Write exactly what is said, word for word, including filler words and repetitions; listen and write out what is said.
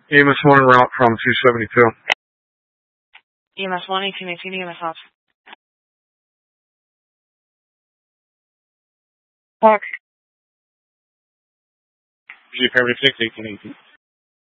E M S one en route from two seventy-two. E M S one, eighteen eighteen, E M S ops. Talk. G P six, eighteen eighteen.